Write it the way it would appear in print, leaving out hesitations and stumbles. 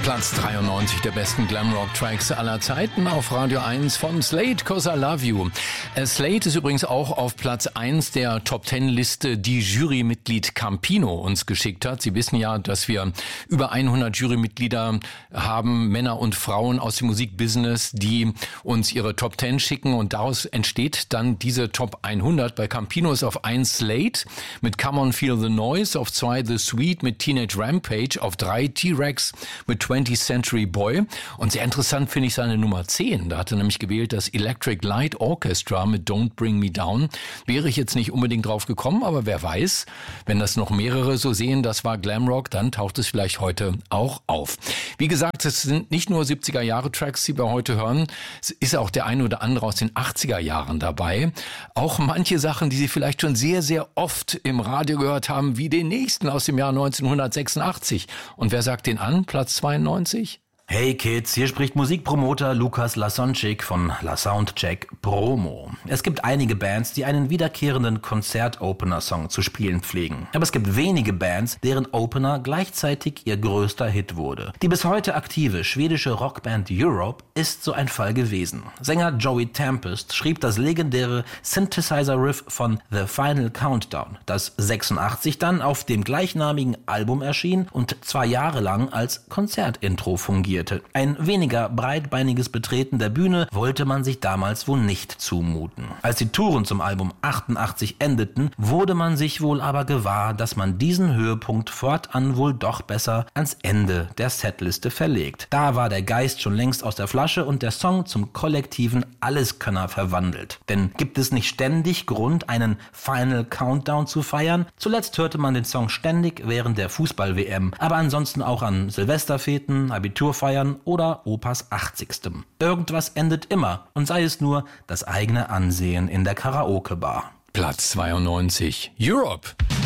Platz 93 der besten Glamrock-Tracks aller Zeiten auf Radio 1 von Slade, 'Cause I Love You. Slade ist übrigens auch auf Platz 1 der Top-10-Liste, die Jurymitglied Campino uns geschickt hat. Sie wissen ja, dass wir über 100 Jurymitglieder haben, Männer und Frauen aus dem Musikbusiness, die uns ihre Top 10 schicken und daraus entsteht dann diese Top 100. Bei Campino ist auf 1 Slade mit Come On Feel the Noise, auf 2 The Sweet mit Teenage Rampage, auf 3 T-Rex mit 20th Century Boy. Und sehr interessant finde ich seine Nummer 10. Da hat er nämlich gewählt das Electric Light Orchestra mit Don't Bring Me Down. Wäre ich jetzt nicht unbedingt drauf gekommen, aber wer weiß, wenn das noch mehrere so sehen, das war Glamrock, dann taucht es vielleicht heute auch auf. Wie gesagt, es sind nicht nur 70er-Jahre-Tracks, die wir heute hören. Es ist auch der eine oder andere aus den 80er-Jahren dabei. Auch manche Sachen, die Sie vielleicht schon sehr, sehr oft im Radio gehört haben, wie den nächsten aus dem Jahr 1986. Und wer sagt den an? Platz 92? Hey Kids, hier spricht Musikpromoter Lukas Lasonczyk von La Soundcheck Promo. Es gibt einige Bands, die einen wiederkehrenden Konzert-Opener-Song zu spielen pflegen. Aber es gibt wenige Bands, deren Opener gleichzeitig ihr größter Hit wurde. Die bis heute aktive schwedische Rockband Europe ist so ein Fall gewesen. Sänger Joey Tempest schrieb das legendäre Synthesizer-Riff von The Final Countdown, das 86 dann auf dem gleichnamigen Album erschien und 2 Jahre lang als Konzertintro fungierte. Ein weniger breitbeiniges Betreten der Bühne wollte man sich damals wohl nicht zumuten. Als die Touren zum Album 88 endeten, wurde man sich wohl aber gewahr, dass man diesen Höhepunkt fortan wohl doch besser ans Ende der Setliste verlegt. Da war der Geist schon längst aus der Flasche und der Song zum kollektiven Alleskönner verwandelt. Denn gibt es nicht ständig Grund, einen Final Countdown zu feiern? Zuletzt hörte man den Song ständig während der Fußball-WM, aber ansonsten auch an Silvesterfeten, Abiturfeiern oder Opas 80. Irgendwas endet immer und sei es nur das eigene Ansehen in der Karaoke-Bar. Platz 92. Europe.